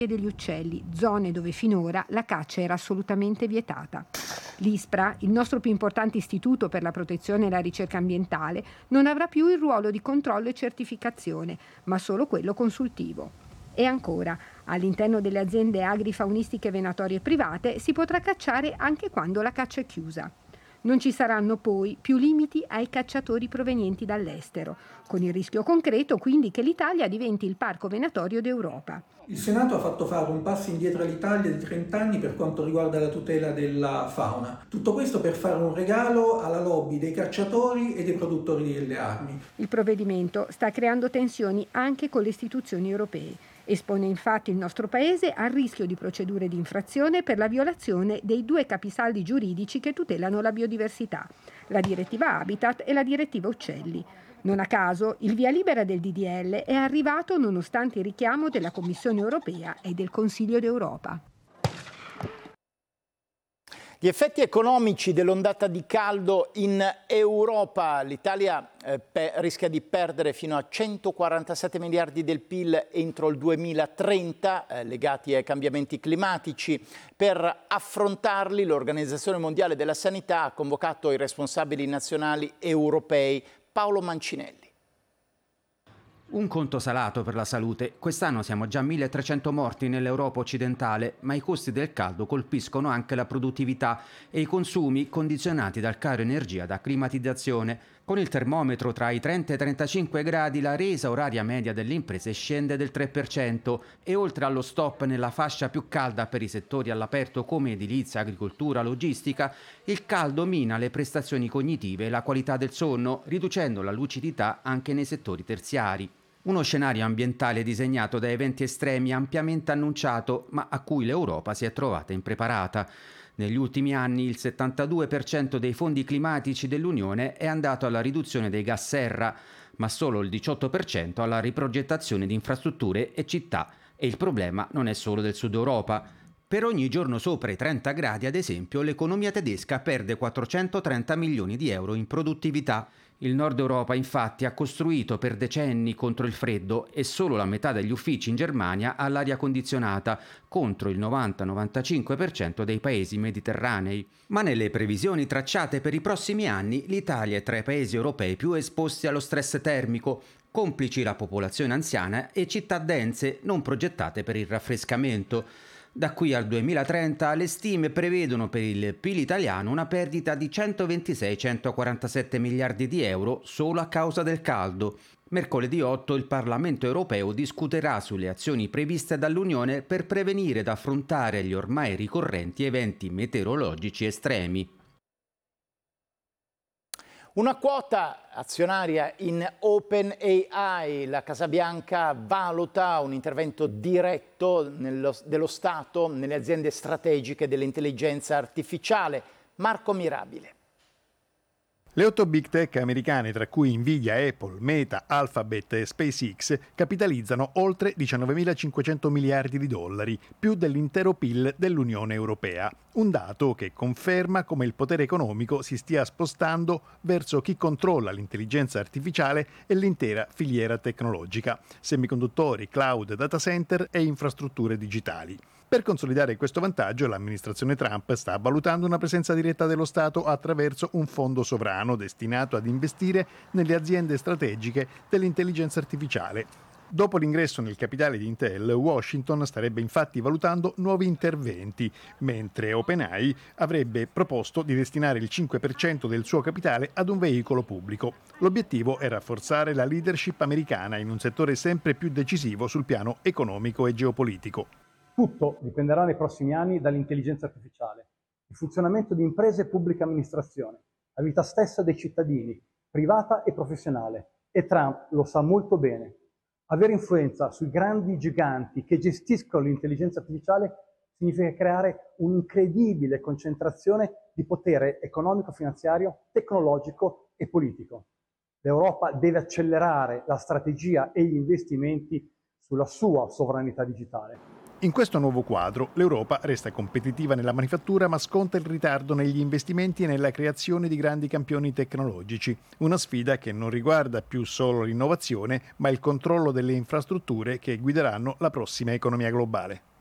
degli uccelli, zone dove finora la caccia era assolutamente vietata. L'ISPRA, il nostro più importante istituto per la protezione e la ricerca ambientale, non avrà più il ruolo di controllo e certificazione, ma solo quello consultivo. E ancora, all'interno delle aziende agrifaunistiche venatorie private si potrà cacciare anche quando la caccia è chiusa. Non ci saranno poi più limiti ai cacciatori provenienti dall'estero, con il rischio concreto quindi che l'Italia diventi il parco venatorio d'Europa. Il Senato ha fatto fare un passo indietro all'Italia di 30 anni per quanto riguarda la tutela della fauna. Tutto questo per fare un regalo alla lobby dei cacciatori e dei produttori delle armi. Il provvedimento sta creando tensioni anche con le istituzioni europee. Espone infatti il nostro Paese al rischio di procedure di infrazione per la violazione dei due capisaldi giuridici che tutelano la biodiversità, la direttiva Habitat e la direttiva Uccelli. Non a caso, il via libera del DDL è arrivato nonostante il richiamo della Commissione europea e del Consiglio d'Europa. Gli effetti economici dell'ondata di caldo in Europa. L'Italia rischia di perdere fino a 147 miliardi del PIL entro il 2030, legati ai cambiamenti climatici. Per affrontarli, l'Organizzazione Mondiale della Sanità ha convocato i responsabili nazionali europei. Paolo Mancinelli. Un conto salato per la salute. Quest'anno siamo già a 1300 morti nell'Europa occidentale, ma i costi del caldo colpiscono anche la produttività e i consumi condizionati dal caro energia da climatizzazione. Con il termometro tra i 30 e i 35 gradi la resa oraria media delle imprese scende del 3% e oltre allo stop nella fascia più calda per i settori all'aperto come edilizia, agricoltura, logistica, il caldo mina le prestazioni cognitive e la qualità del sonno, riducendo la lucidità anche nei settori terziari. Uno scenario ambientale disegnato da eventi estremi ampiamente annunciato, ma a cui l'Europa si è trovata impreparata. Negli ultimi anni il 72% dei fondi climatici dell'Unione è andato alla riduzione dei gas serra, ma solo il 18% alla riprogettazione di infrastrutture e città. E il problema non è solo del Sud Europa. Per ogni giorno sopra i 30 gradi, ad esempio, l'economia tedesca perde 430 milioni di euro in produttività. Il Nord Europa infatti ha costruito per decenni contro il freddo e solo la metà degli uffici in Germania ha l'aria condizionata, contro il 90-95% dei paesi mediterranei. Ma nelle previsioni tracciate per i prossimi anni l'Italia è tra i paesi europei più esposti allo stress termico, complici la popolazione anziana e città dense non progettate per il raffrescamento. Da qui al 2030 le stime prevedono per il PIL italiano una perdita di 126-147 miliardi di euro solo a causa del caldo. Mercoledì 8 il Parlamento europeo discuterà sulle azioni previste dall'Unione per prevenire ed affrontare gli ormai ricorrenti eventi meteorologici estremi. Una quota azionaria in OpenAI. La Casa Bianca valuta un intervento diretto dello Stato nelle aziende strategiche dell'intelligenza artificiale. Marco Mirabile. Le 8 big tech americane, tra cui Nvidia, Apple, Meta, Alphabet e SpaceX, capitalizzano oltre 19.500 miliardi di dollari, più dell'intero PIL dell'Unione Europea. Un dato che conferma come il potere economico si stia spostando verso chi controlla l'intelligenza artificiale e l'intera filiera tecnologica, semiconduttori, cloud, data center e infrastrutture digitali. Per consolidare questo vantaggio, l'amministrazione Trump sta valutando una presenza diretta dello Stato attraverso un fondo sovrano destinato ad investire nelle aziende strategiche dell'intelligenza artificiale. Dopo l'ingresso nel capitale di Intel, Washington starebbe infatti valutando nuovi interventi, mentre OpenAI avrebbe proposto di destinare il 5% del suo capitale ad un veicolo pubblico. L'obiettivo è rafforzare la leadership americana in un settore sempre più decisivo sul piano economico e geopolitico. Tutto dipenderà nei prossimi anni dall'intelligenza artificiale, il funzionamento di imprese e pubblica amministrazione, la vita stessa dei cittadini, privata e professionale. E Trump lo sa molto bene. Avere influenza sui grandi giganti che gestiscono l'intelligenza artificiale significa creare un'incredibile concentrazione di potere economico, finanziario, tecnologico e politico. L'Europa deve accelerare la strategia e gli investimenti sulla sua sovranità digitale. In questo nuovo quadro l'Europa resta competitiva nella manifattura ma sconta il ritardo negli investimenti e nella creazione di grandi campioni tecnologici, una sfida che non riguarda più solo l'innovazione ma il controllo delle infrastrutture che guideranno la prossima economia globale.